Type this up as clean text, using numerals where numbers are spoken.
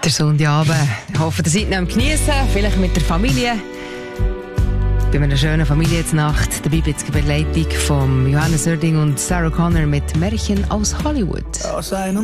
Der Sonntagabend. Ich hoffe, ihr seid noch am Geniessen, vielleicht mit der Familie. Bei einer schönen Familiennacht. Dabei bin ich in Begleitung von Johannes Oerding und Sarah Connor mit Märchen aus Hollywood. Aus einem